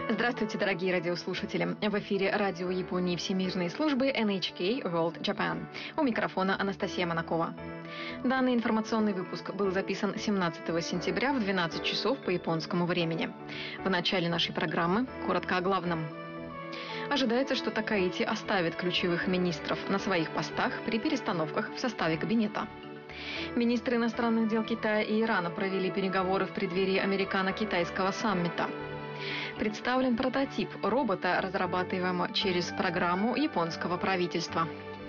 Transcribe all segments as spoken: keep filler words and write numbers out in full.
Здравствуйте, дорогие радиослушатели! В эфире радио Японии Всемирной службы эн эйч кей World Japan. У микрофона Анастасия Монакова. Данный информационный выпуск был записан семнадцатого сентября в двенадцать часов по японскому времени. В начале нашей программы коротко о главном. Ожидается, что Такаити оставит ключевых министров на своих постах при перестановках в составе кабинета. Министры иностранных дел Китая и Ирана провели переговоры в преддверии американо-китайского саммита. Представлен прототип робота, разрабатываемого через программу японского правительства.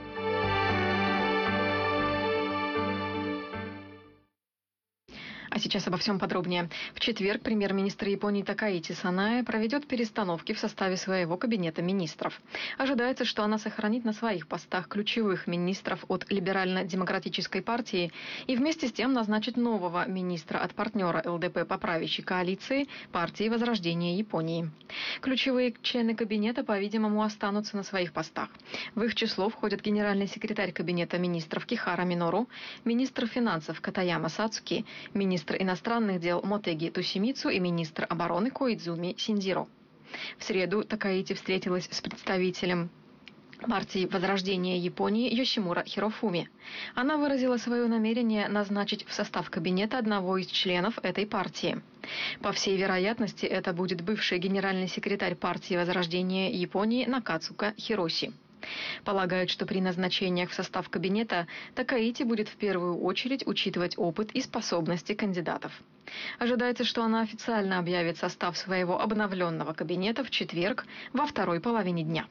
А сейчас обо всем подробнее. В четверг премьер-министр Японии Такаити Санае проведет перестановки в составе своего кабинета министров. Ожидается, что она сохранит на своих постах ключевых министров от либерально-демократической партии и вместе с тем назначит нового министра от партнера эл дэ пэ по правящей коалиции партии Возрождения Японии. Ключевые члены кабинета, по-видимому, останутся на своих постах. В их число входят генеральный секретарь кабинета министров Кихара Минору, министр финансов Катаяма Сацуки, министр министр иностранных дел Мотеги Тосимицу и министр обороны Коидзуми Синдзиро. В среду Такаити встретилась с представителем партии Возрождения Японии Йосимура Хирофуми. Она выразила свое намерение назначить в состав кабинета одного из членов этой партии. По всей вероятности, это будет бывший генеральный секретарь партии Возрождения Японии Накацука Хироси. Полагают, что при назначениях в состав кабинета Такаити будет в первую очередь учитывать опыт и способности кандидатов. Ожидается, что она официально объявит состав своего обновленного кабинета в четверг во второй половине дня.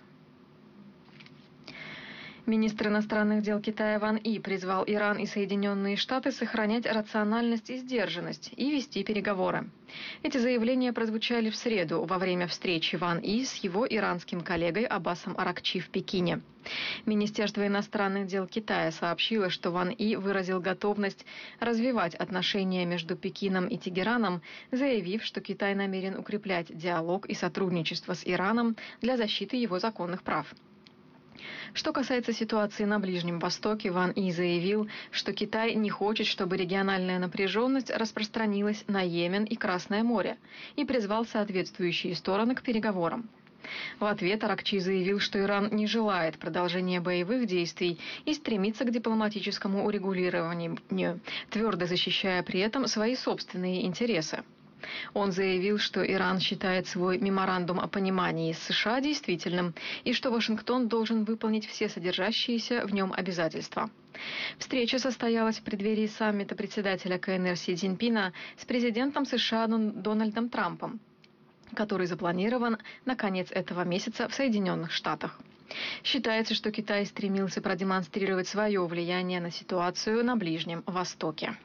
Министр иностранных дел Китая Ван И призвал Иран и Соединенные Штаты сохранять рациональность и сдержанность и вести переговоры. Эти заявления прозвучали в среду во время встречи Ван И с его иранским коллегой Аббасом Аракчи в Пекине. Министерство иностранных дел Китая сообщило, что Ван И выразил готовность развивать отношения между Пекином и Тегераном, заявив, что Китай намерен укреплять диалог и сотрудничество с Ираном для защиты его законных прав. Что касается ситуации на Ближнем Востоке, Ван И заявил, что Китай не хочет, чтобы региональная напряженность распространилась на Йемен и Красное море, и призвал соответствующие стороны к переговорам. В ответ Аракчи заявил, что Иран не желает продолжения боевых действий и стремится к дипломатическому урегулированию, твердо защищая при этом свои собственные интересы. Он заявил, что Иран считает свой меморандум о понимании с США действительным и что Вашингтон должен выполнить все содержащиеся в нем обязательства. Встреча состоялась в преддверии саммита председателя ка эн эр Си Цзиньпина с президентом США Дональдом Трампом, который запланирован на конец этого месяца в Соединенных Штатах. Считается, что Китай стремился продемонстрировать свое влияние на ситуацию на Ближнем Востоке.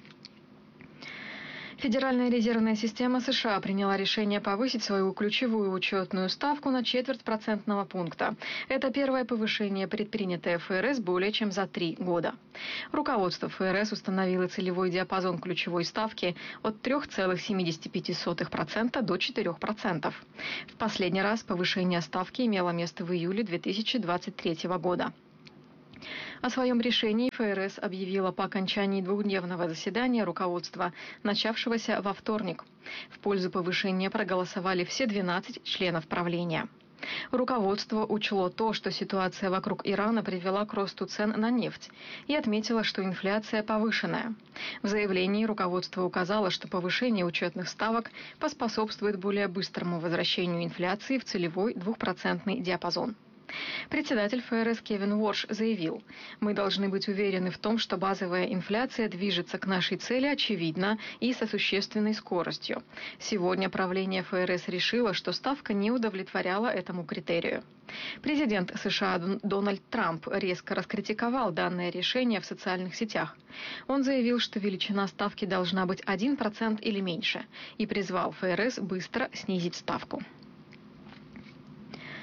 Федеральная резервная система США приняла решение повысить свою ключевую учетную ставку на четверть процентного пункта. Это первое повышение, предпринятое эф эр эс более чем за три года. Руководство эф эр эс установило целевой диапазон ключевой ставки от три целых семьдесят пять сотых процента до четыре процента. В последний раз повышение ставки имело место в июле две тысячи двадцать третьего года. О своем решении эф эр эс объявила по окончании двухдневного заседания руководства, начавшегося во вторник. В пользу повышения проголосовали все двенадцать членов правления. Руководство учло то, что ситуация вокруг Ирана привела к росту цен на нефть, и отметило, что инфляция повышенная. В заявлении руководство указало, что повышение учетных ставок поспособствует более быстрому возвращению инфляции в целевой двухпроцентный диапазон. Председатель эф эр эс Кевин Уорш заявил: «Мы должны быть уверены в том, что базовая инфляция движется к нашей цели очевидно и со существенной скоростью. Сегодня правление эф эр эс решило, что ставка не удовлетворяла этому критерию». Президент США Дональд Трамп резко раскритиковал данное решение в социальных сетях. Он заявил, что величина ставки должна быть один процент или меньше, и призвал эф эр эс быстро снизить ставку.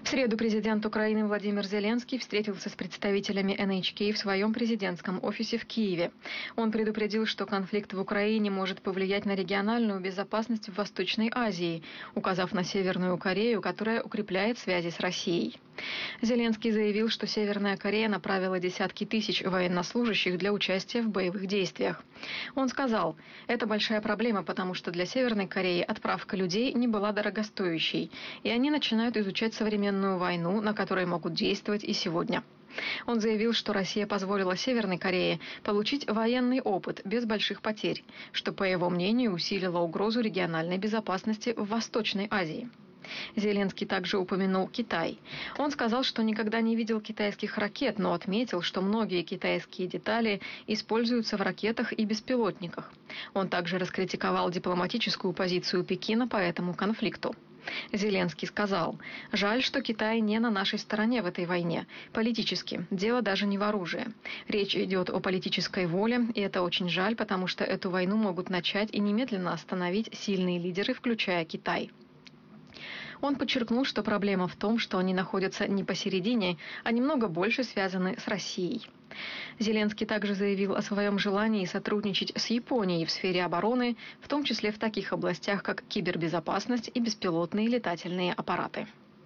В среду президент Украины Владимир Зеленский встретился с представителями эн эйч кей в своем президентском офисе в Киеве. Он предупредил, что конфликт в Украине может повлиять на региональную безопасность в Восточной Азии, указав на Северную Корею, которая укрепляет связи с Россией. Зеленский заявил, что Северная Корея направила десятки тысяч военнослужащих для участия в боевых действиях. Он сказал, это большая проблема, потому что для Северной Кореи отправка людей не была дорогостоящей, и они начинают изучать современную войну, на которой могут действовать и сегодня. Он заявил, что Россия позволила Северной Корее получить военный опыт без больших потерь, что, по его мнению, усилило угрозу региональной безопасности в Восточной Азии. Зеленский также упомянул Китай. Он сказал, что никогда не видел китайских ракет, но отметил, что многие китайские детали используются в ракетах и беспилотниках. Он также раскритиковал дипломатическую позицию Пекина по этому конфликту. Зеленский сказал, жаль, что Китай не на нашей стороне в этой войне. Политически. Дело даже не в оружии. Речь идет о политической воле, и это очень жаль, потому что эту войну могут начать и немедленно остановить сильные лидеры, включая Китай. Он подчеркнул, что проблема в том, что они находятся не посередине, а немного больше связаны с Россией. Зеленский также заявил о своем желании сотрудничать с Японией в сфере обороны, в том числе в таких областях, как кибербезопасность и беспилотные летательные аппараты.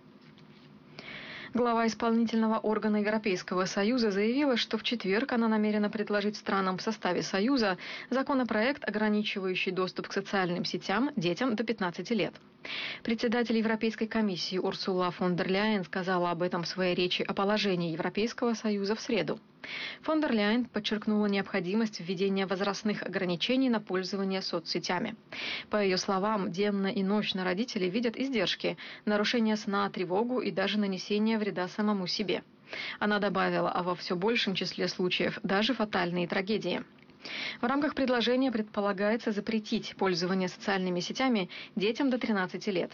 Глава исполнительного органа Европейского Союза заявила, что в четверг она намерена предложить странам в составе Союза законопроект, ограничивающий доступ к социальным сетям детям до пятнадцати лет. Председатель Европейской комиссии Урсула фон дер Ляйен сказала об этом в своей речи о положении Европейского Союза в среду. Фон дер Ляйен подчеркнула необходимость введения возрастных ограничений на пользование соцсетями. По ее словам, денно и ночно родители видят издержки, нарушение сна, тревогу и даже нанесение вреда самому себе. Она добавила, а во все большем числе случаев даже фатальные трагедии. В рамках предложения предполагается запретить пользование социальными сетями детям до тринадцати лет.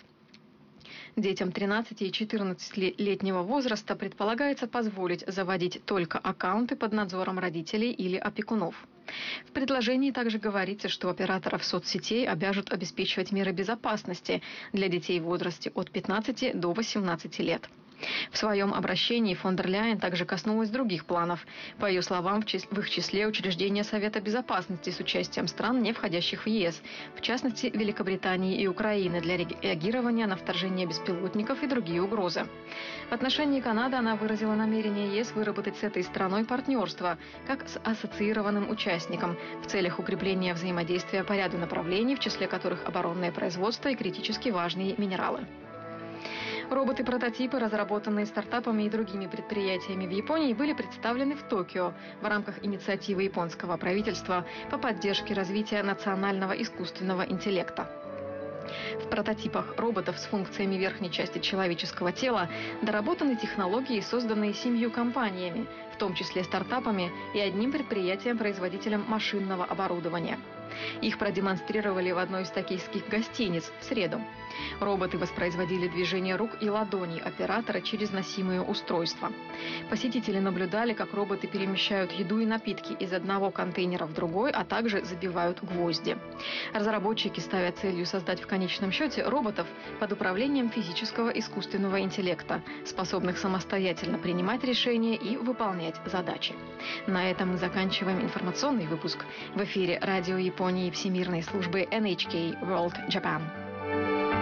Детям тринадцати и четырнадцатилетнего возраста предполагается позволить заводить только аккаунты под надзором родителей или опекунов. В предложении также говорится, что операторов соцсетей обяжут обеспечивать меры безопасности для детей в возрасте от пятнадцати до восемнадцати лет. В своем обращении фон дер Ляйен также коснулась других планов. По ее словам, в их числе учреждение Совета Безопасности с участием стран, не входящих в е эс, в частности Великобритании и Украины, для реагирования на вторжение беспилотников и другие угрозы. В отношении Канады она выразила намерение е эс выработать с этой страной партнерство, как с ассоциированным участником, в целях укрепления взаимодействия по ряду направлений, в числе которых оборонное производство и критически важные минералы. Роботы-прототипы, разработанные стартапами и другими предприятиями в Японии, были представлены в Токио в рамках инициативы японского правительства по поддержке развития национального искусственного интеллекта. В прототипах роботов с функциями верхней части человеческого тела доработаны технологии, созданные семью компаниями, в том числе стартапами и одним предприятием-производителем машинного оборудования. Их продемонстрировали в одной из токийских гостиниц в среду. Роботы воспроизводили движение рук и ладоней оператора через носимые устройства. Посетители наблюдали, как роботы перемещают еду и напитки из одного контейнера в другой, а также забивают гвозди. Разработчики ставят целью создать в конечном счете роботов под управлением физического искусственного интеллекта, способных самостоятельно принимать решения и выполнять задачи. На этом мы заканчиваем информационный выпуск. В эфире радио Японии Всемирной службы эн эйч кей World Japan.